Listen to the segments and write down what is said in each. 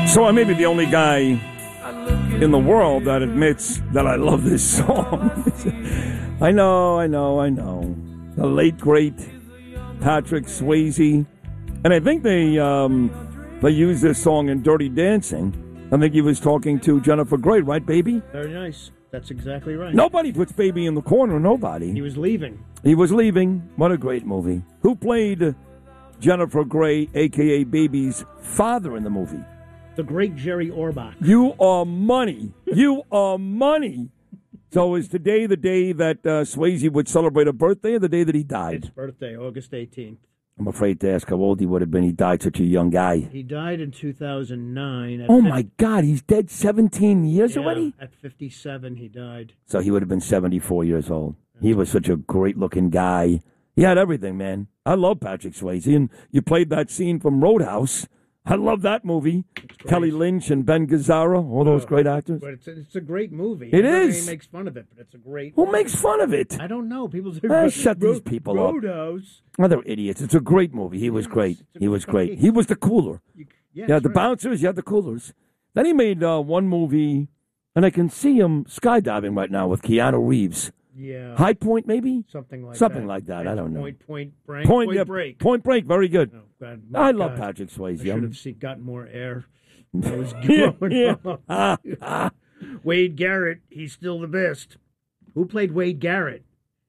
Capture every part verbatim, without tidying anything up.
So I may be the only guy in the world that admits that I love this song. I know, I know, I know. The late, great Patrick Swayze. And I think they um, they used this song in Dirty Dancing. I think he was talking to Jennifer Grey, right, baby? Very nice. That's exactly right. Nobody puts baby in the corner, nobody. He was leaving. He was leaving. What a great movie. Who played Jennifer Grey, a k a. Baby's father in the movie? The great Jerry Orbach. You are money. You are money. So is today the day that uh, Swayze would celebrate a birthday or the day that he died? His birthday, August eighteenth. I'm afraid to ask how old he would have been. He died such a young guy. He died in two thousand nine. Oh, my God. He's dead seventeen years yeah, already? At fifty-seven, he died. So he would have been seventy-four years old. He was such a great-looking guy. He had everything, man. I love Patrick Swayze. And you played that scene from Roadhouse. I love that movie. Kelly Lynch and Ben Gazzara, all those oh, great actors. But it's a, it's a great movie. It Everybody is. makes fun of it, but it's a great Who movie. makes fun of it? I don't know. People say, ah, shut Ro- these people Roadhouse. up. Oh, they're idiots. It's a great movie. He was Yes, great. He was great. great. He was the cooler. You, yeah, You had the right. bouncers, you had the coolers. Then he made uh, one movie, and I can see him skydiving right now with Keanu Reeves. Yeah. High Point, maybe? Something like Something that. like that. I don't know. Point, point, break. Point, Point yeah, break. Point Break, very good. Oh, God, I my love God. Patrick Swayze. I should I'm- have seen, gotten more air. I was Yeah, going yeah. wrong. Ah, ah. Wade Garrett, he's still the best. Who played Wade Garrett?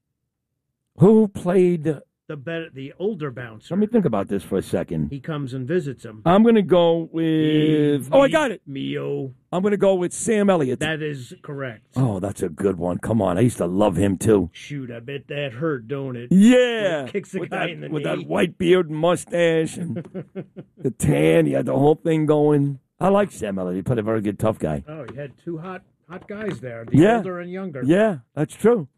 Who played... The better, the older bouncer. Let me think about this for a second. He comes and visits him. I'm going to go with... Oh, I got it. Mio. I'm going to go with Sam Elliott. That is correct. Oh, that's a good one. Come on. I used to love him, too. Shoot, I bet that hurt, don't it? Yeah. It kicks the with guy that, in the With knee. that white beard and mustache and the tan. He had the whole thing going. I like Sam Elliott. He played a very good tough guy. Oh, you had two hot hot guys there, the Yeah. older and younger. Yeah, that's true.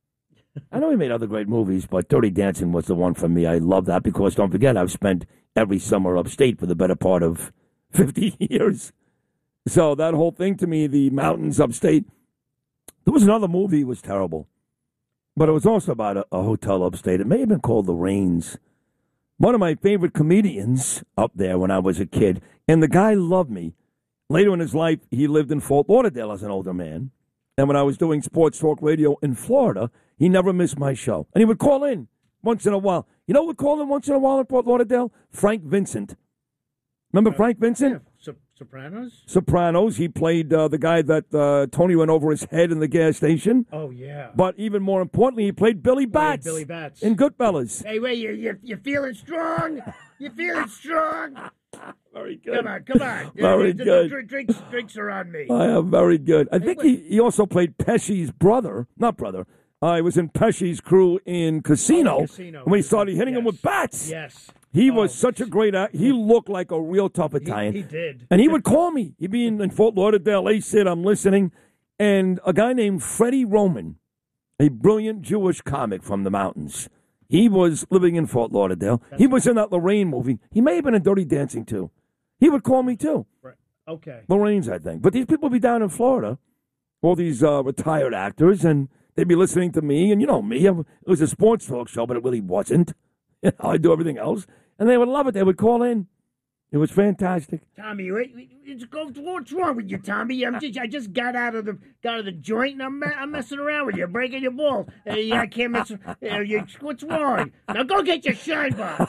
I know he made other great movies, but Dirty Dancing was the one for me. I love that because, don't forget, I've spent every summer upstate for the better part of fifty years. So that whole thing to me, the mountains upstate. There was another movie, it was terrible. But it was also about a, a hotel upstate. It may have been called The Rains. One of my favorite comedians up there when I was a kid, and the guy loved me. Later in his life, he lived in Fort Lauderdale as an older man. And when I was doing sports talk radio in Florida, he never missed my show. And he would call in once in a while. You know who would call in once in a while in Fort Lauderdale? Frank Vincent. Remember uh, Frank Vincent? Yeah. So- Sopranos? Sopranos. He played uh, the guy that uh, Tony went over his head in the gas station. Oh, yeah. But even more importantly, he played Billy Bats. Billy Bats. In Goodfellas. Hey, wait, you, you, you feeling strong? You feeling strong? Very good. Come on, come on. Very the, the, good. The drinks, drinks are on me. I am very good. I think he, he also played Pesci's brother. Not brother. I uh, was in Pesci's crew in Casino, oh, Casino. when he started hitting yes. him with bats. Yes. He oh. was such a great actor. He looked like a real tough Italian. He, he did. And he would call me. He'd be in, in Fort Lauderdale. Hey, Sid, I'm listening. And a guy named Freddie Roman, a brilliant Jewish comic from the mountains. He was living in Fort Lauderdale. That's he was in that Lorraine movie. He may have been in Dirty Dancing, too. He would call me, too. Right. Okay. Lorraine's, I think. But these people would be down in Florida, all these uh, retired actors, and they'd be listening to me. And you know me. It was a sports talk show, but it really wasn't. I do everything else. And they would love it. They would call in. It was fantastic. Tommy, wait, wait, what's wrong with you, Tommy? I'm just, I just got out of the got out of the joint, and I'm, I'm messing around with you, breaking your balls. Hey, I can't mess. Uh, you, what's wrong? Now go get your shine box.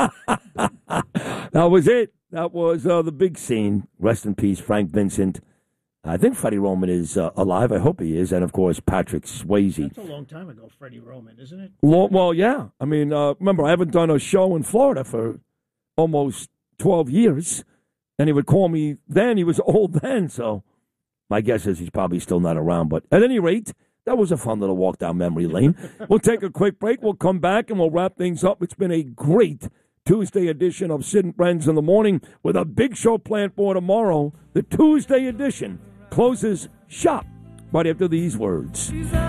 That was it. That was uh, the big scene. Rest in peace, Frank Vincent. I think Freddie Roman is uh, alive. I hope he is. And, of course, Patrick Swayze. That's a long time ago, Freddie Roman, isn't it? Well, well yeah. I mean, uh, remember, I haven't done a show in Florida for almost twelve years. And he would call me then. He was old then. So my guess is he's probably still not around. But at any rate, that was a fun little walk down memory lane. We'll take a quick break. We'll come back and we'll wrap things up. It's been a great Tuesday edition of Sid and Friends in the Morning with a big show planned for tomorrow. The Tuesday edition closes shop right after these words.